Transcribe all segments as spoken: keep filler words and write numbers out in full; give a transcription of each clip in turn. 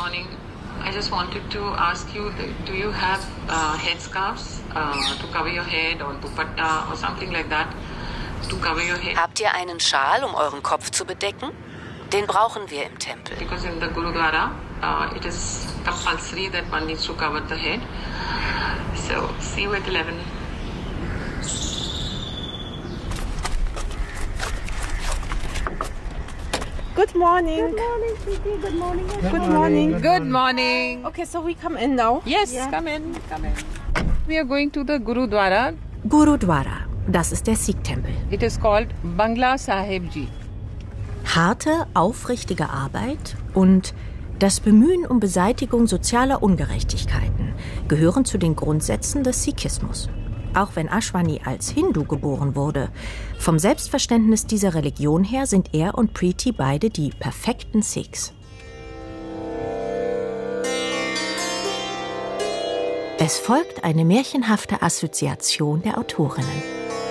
morning. I just wanted to ask you, do you have uh, headscarves uh, to cover your head or dupatta or something like that to cover your head? Habt ihr einen Schal, um euren Kopf zu bedecken? Den brauchen wir im Tempel. Because in the Gurudwara, uh, it is compulsory that one needs to cover the head. So, see you at eleven. Good morning. Good morning, Sweetie. Good morning. Good, Good morning. Good, Good morning. Okay, so we come in now. Yes, yeah. come in, come in. We are going to the Gurudwara. Gurudwara, das ist der Sikh-Tempel. It is called Bangla Sahib Ji. Harte, aufrichtige Arbeit und das Bemühen um Beseitigung sozialer Ungerechtigkeiten gehören zu den Grundsätzen des Sikhismus. Auch wenn Ashwani als Hindu geboren wurde, vom Selbstverständnis dieser Religion her sind er und Preeti beide die perfekten Sikhs. Es folgt eine märchenhafte Assoziation der Autorinnen.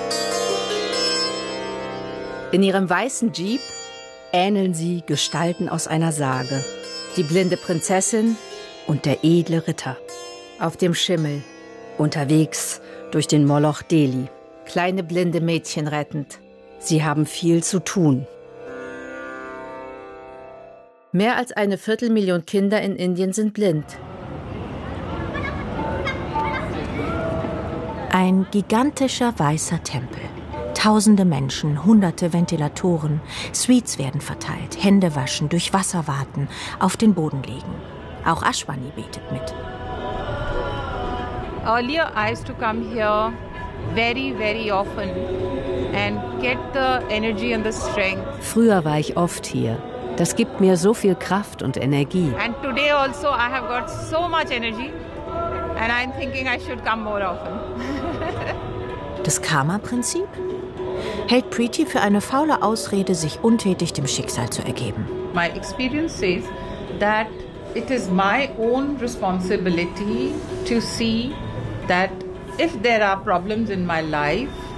In ihrem weißen Jeep ähneln sie Gestalten aus einer Sage. Die blinde Prinzessin und der edle Ritter. Auf dem Schimmel, unterwegs durch den Moloch Delhi. Kleine blinde Mädchen rettend. Sie haben viel zu tun. Mehr als eine Viertelmillion Kinder in Indien sind blind. Ein gigantischer weißer Tempel. Tausende Menschen, hunderte Ventilatoren, Sweets werden verteilt, Hände waschen, durch Wasser warten, auf den Boden legen. Auch Ashwani betet mit. Earlier I used to come here very, very often and get the energy and the strength. Früher war ich oft hier. Das gibt mir so viel Kraft und Energie. And today also I have got so much energy and I'm thinking I should come more often. Das Karma-Prinzip? Hält Preeti für eine faule Ausrede, sich untätig dem Schicksal zu ergeben. My experience says that it is my own responsibility to see that if there are problems in my life,